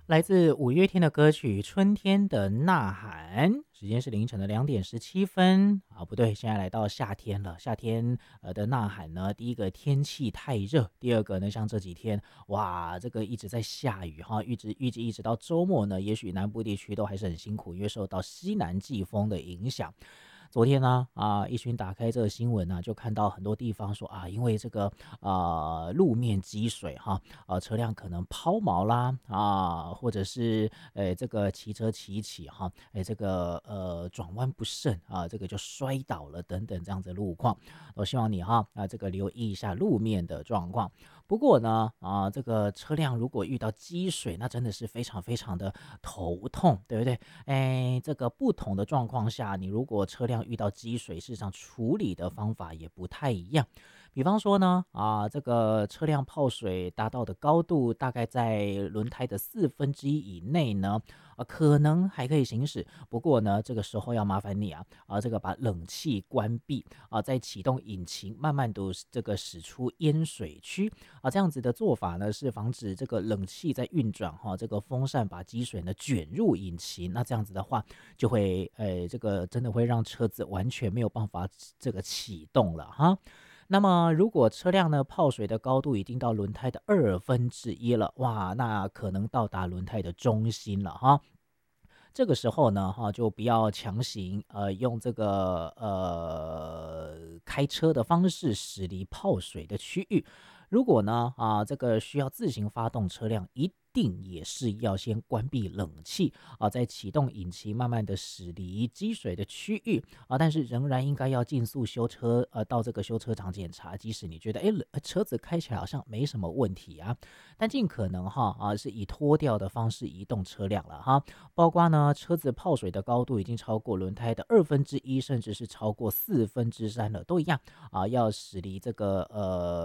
来自五月天的歌曲《春天的呐喊》，时间是凌晨的2点17分啊，不对，现在来到夏天了。夏天的呐喊呢，第一个天气太热，第二个呢，像这几天哇，这个一直在下雨哈，预计一直到周末呢，也许南部地区都还是很辛苦，因为受到西南季风的影响。昨天呢，一群打开这个新闻呢，就看到很多地方说啊，因为这个路面积水哈，车辆可能抛锚啦或者是这个骑车骑一骑哈，这个转弯不慎啊，这个就摔倒了等等这样子的路况。我希望你哈这个留意一下路面的状况。不过呢，这个车辆如果遇到积水，那真的是非常非常的头痛，对不对？这个不同的状况下，你如果车辆遇到积水，事实上处理的方法也不太一样。比方说呢，这个车辆泡水达到的高度大概在轮胎的1/4以内呢，可能还可以行驶。不过呢，这个时候要麻烦你这个把冷气关闭再启动引擎，慢慢的这个使出淹水区这样子的做法呢，是防止这个冷气在运转这个风扇把积水呢卷入引擎，那这样子的话，就会这个真的会让车子完全没有办法这个启动了哈。那么，如果车辆呢泡水的高度已经到轮胎的1/2了，哇，那可能到达轮胎的中心了哈。这个时候呢，就不要强行用这个开车的方式驶离泡水的区域。如果呢这个需要自行发动车辆，一定也是要先关闭冷气再启动引擎，慢慢的驶离积水的区域但是仍然应该要尽速修车到这个修车厂检查。即使你觉得车子开起来好像没什么问题但尽可能是以拖吊的方式移动车辆了哈。包括呢，车子泡水的高度已经超过轮胎的1/2，甚至是超过3/4了，都一样要驶离这个